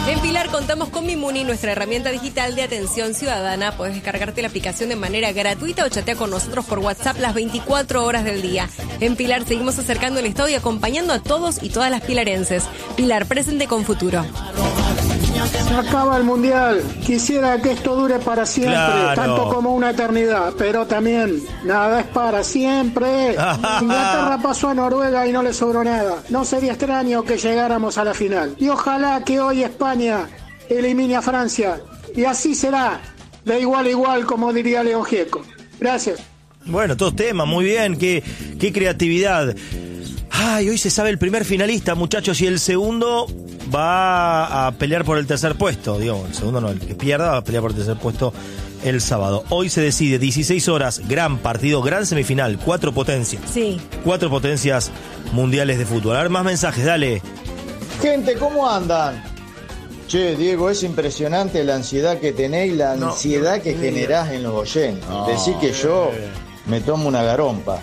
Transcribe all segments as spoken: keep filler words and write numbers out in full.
En Pilar contamos con Mimuni, nuestra herramienta digital de atención ciudadana. Puedes descargarte la aplicación de manera gratuita o chatea con nosotros por WhatsApp las veinticuatro horas del día. En Pilar seguimos acercando el estado y acompañando a todos y todas las pilarenses. Pilar, presente con futuro. Se acaba el mundial. Quisiera que esto dure para siempre, Claro. tanto como una eternidad. Pero también, nada es para siempre. Inglaterra pasó a Noruega y no le sobró nada. No sería extraño que llegáramos a la final. Y ojalá que hoy España elimine a Francia. Y así será, de igual a igual, como diría León Gieco. Gracias. Bueno, todos temas, muy bien, qué, qué creatividad. Ay, hoy se sabe el primer finalista, muchachos, y el segundo va a pelear por el tercer puesto. Digo, el segundo no, el que pierda va a pelear por el tercer puesto el sábado. Hoy se decide, dieciséis horas, gran partido, gran semifinal, cuatro potencias. Sí. Cuatro potencias mundiales de fútbol. A ver, más mensajes, dale. Gente, ¿cómo andan? Che, Diego, es impresionante la ansiedad que tenéis, la No, ansiedad no, que no, generás en los oyentes. no, Decir que yo eh. me tomo una garompa.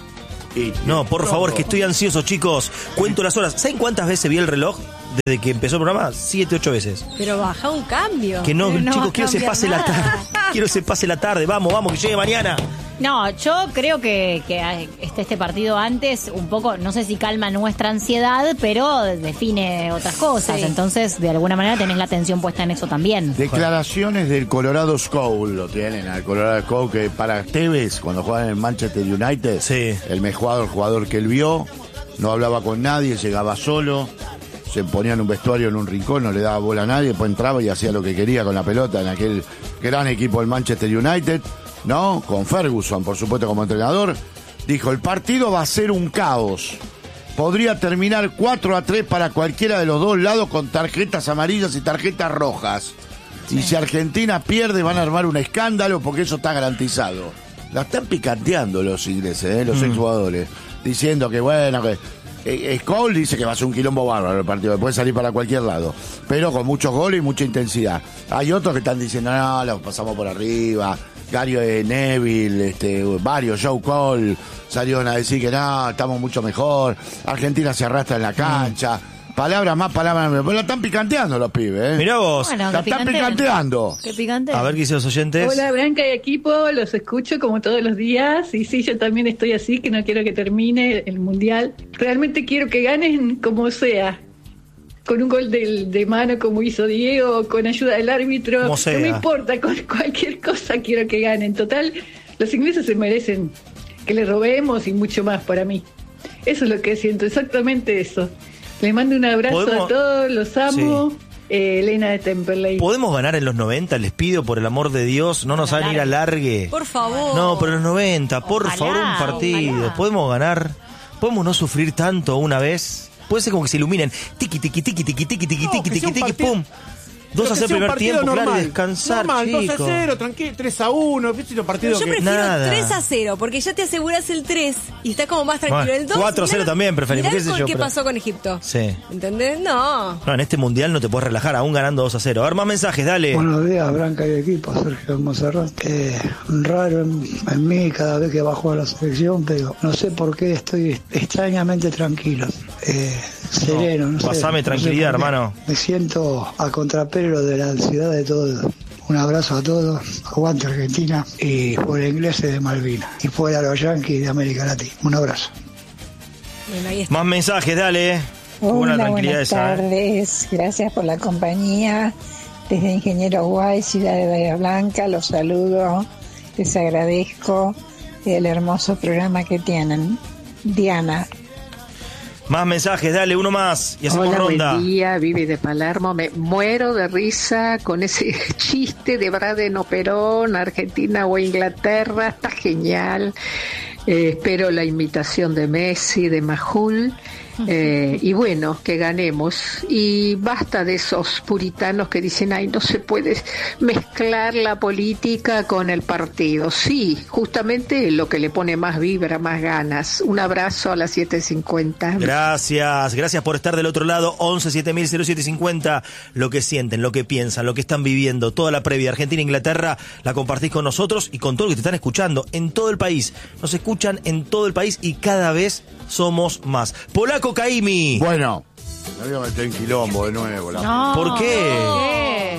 No, por favor, que estoy ansioso, chicos. Cuento las horas. ¿Saben cuántas veces vi el reloj desde que empezó el programa? Siete, ocho veces. Pero baja un cambio. Que no, Pero no va chicos, a quiero que se cambiar pase la nada. tarde. Quiero que se pase la tarde. Vamos, vamos, que llegue mañana. No, yo creo que, que este, este partido antes un poco, no sé si calma nuestra ansiedad, pero define otras cosas. Sí. Entonces, de alguna manera tenés la atención puesta en eso también. Declaraciones del Colorado School, lo tienen al Colorado School, que para Tevez, cuando jugaba en el Manchester United, Sí. el mejor jugador que él vio, no hablaba con nadie, llegaba solo, se ponía en un vestuario en un rincón, no le daba bola a nadie, después entraba y hacía lo que quería con la pelota en aquel gran equipo del Manchester United, ¿no? Con Ferguson, por supuesto, como entrenador. Dijo, el partido va a ser un caos. Podría terminar cuatro a tres para cualquiera de los dos lados con tarjetas amarillas y tarjetas rojas. Y si Argentina pierde van a armar un escándalo porque eso está garantizado. La están picanteando los ingleses, ¿eh? Los Mm. exjugadores, diciendo que bueno, que eh, Scholes dice que va a ser un quilombo bárbaro el partido, que puede salir para cualquier lado, pero con muchos goles y mucha intensidad. Hay otros que están diciendo, no, lo pasamos por arriba. Gary Neville, este, varios, Joe Cole, salieron a decir que no, estamos mucho mejor, Argentina se arrastra en la cancha, palabras más, palabras menos, pero la están picanteando los pibes, ¿eh? Mirá vos. Bueno, la que están picanteen. picanteando. Qué picante. A ver qué dicen los oyentes. Hola Branca y equipo, los escucho como todos los días y sí, yo también estoy así, que no quiero que termine el mundial. Realmente quiero que ganen como sea, con un gol de, de mano como hizo Diego, con ayuda del árbitro, Como sea. no me importa, con cualquier cosa quiero que ganen. Total, los ingleses se merecen que le robemos y mucho más para mí. Eso es lo que siento, exactamente eso. Les mando un abrazo ¿Podemos? a todos, los amo. Sí. Eh, Elena de Temperley. ¿Podemos ganar en los noventa? Les pido, por el amor de Dios, no nos hagan ir a largue. Por favor. No, pero en los noventa, por Ojalá, favor, un partido. ojalá. ¿Podemos ganar? ¿Podemos no sufrir tanto una vez? Puede ser como que se iluminen. Tiki, tiki, tiki, tiki, tiki, tiki, No, tiki, que sea tiki, un tiki, partido- pum. dos a cero primer tiempo, claro, y descansar, normal, dos a chicos. cero, tranquilo, tres a uno, ¿viste? Un partido Yo que... prefiero Nada. tres a cero, porque ya te aseguras el tres y estás como más tranquilo. Bueno, El dos, cuatro a cero mirá- también preferimos, mirá qué sé con yo, qué pero- pasó con Egipto. Sí. ¿Entendés? No. No, en este mundial no te puedes relajar, aún ganando dos a cero. A ver, más mensajes, dale. Buenos días, Branca y equipo, Sergio Monserrat. Eh, raro en, en mí cada vez que bajo a la selección, pero no sé por qué estoy extrañamente tranquilo, eh, sereno. No, sé, pasame no sé tranquilidad, por qué. hermano. Me siento a contrapelo de la ansiedad de todos. Un abrazo a todos, aguante Argentina y fuera ingleses de Malvinas y fuera los yanquis de América Latina. Un abrazo. Bueno, ahí está. Más mensajes, dale. Qué buena Hola, tranquilidad buenas esa, ¿eh? tardes. Gracias por la compañía. Desde Ingeniero Guay, Ciudad de Bahía Blanca, los saludo. Les agradezco el hermoso programa que tienen. Diana. Más mensajes, dale, uno más. Y hacemos Hola, ronda. buen día, Vivi de Palermo. Me muero de risa con ese chiste de Braden o Perón, Argentina o Inglaterra. Está genial. Eh, espero la invitación de Messi, de Majul. Eh, y bueno, que ganemos. Y basta de esos puritanos que dicen, ay, no se puede mezclar la política con el partido. Sí, justamente lo que le pone más vibra, más ganas. Un abrazo a las siete cincuenta. Gracias, gracias por estar del otro lado. once siete mil cero siete cincuenta. Lo que sienten, lo que piensan, lo que están viviendo, toda la previa Argentina-Inglaterra la compartís con nosotros y con todo lo que te están escuchando en todo el país. Nos escuchan en todo el país y cada vez somos más. Polaco Caimi. Bueno, Me voy a meter en quilombo de nuevo. La... No. ¿Por qué? ¿Qué?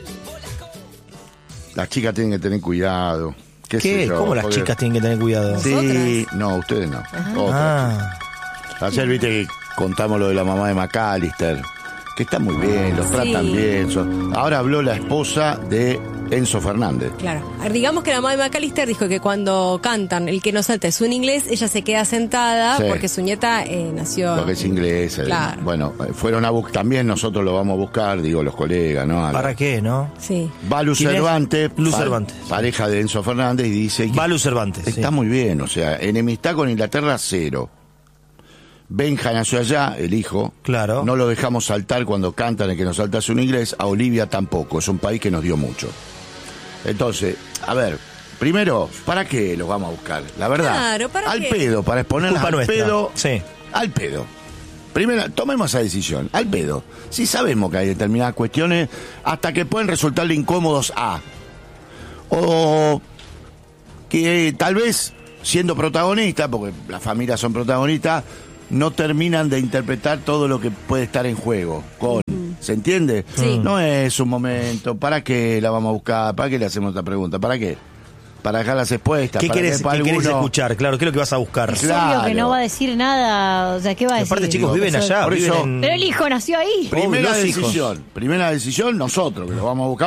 Las chicas tienen que tener cuidado. ¿Qué, ¿Qué? sé yo? ¿Cómo las Porque- chicas tienen que tener cuidado? Sí, no, ustedes no. Otras. Ah, Ayer viste que contamos lo de la mamá de McAllister, que está muy bien, los tratan bien. son- Ahora habló la esposa de Enzo Fernández. Claro. A ver, digamos que la mamá de McAllister dijo que cuando cantan El que no salta es un inglés, ella se queda sentada Sí. porque su nieta eh, nació... Lo que es inglés. eh, Claro. Bueno, eh, fueron a buscar, también nosotros lo vamos a buscar, digo, los colegas, ¿no? A la- ¿para qué, no? Sí. Va Luz ¿Quién es? Cervantes, Luz pa- Cervantes. pareja de Enzo Fernández, y dice que Valu Cervantes. está sí. muy bien, o sea, enemistad con Inglaterra, cero. Benja nació allá, el hijo. Claro. No lo dejamos saltar cuando cantan el que nos salta es un inglés. A Olivia tampoco, es un país que nos dio mucho. Entonces, a ver, primero, ¿para qué los vamos a buscar? La verdad, Claro, ¿para al qué? pedo, para exponerlos Culpa al nuestra. pedo. Sí. Al pedo. Primero, tomemos esa decisión, al pedo. Si sabemos que hay determinadas cuestiones hasta que pueden resultarle incómodos a. O que tal vez, siendo protagonistas, porque las familias son protagonistas, no terminan de interpretar todo lo que puede estar en juego. Con, ¿se entiende? Sí. No es un momento. ¿Para qué la vamos a buscar? ¿Para qué le hacemos esta pregunta? ¿Para qué? Para dejarlas expuestas. ¿Qué para querés, que para qué querés alguno- escuchar? Claro, ¿qué es lo que vas a buscar? Es Claro. obvio que no va a decir nada. O sea, ¿qué va a Y decir? aparte, chicos, viven allá, Por viven eso- en... Pero el hijo nació ahí. Primera Obvio, los hijos. decisión. Primera decisión, nosotros, que lo vamos a buscar.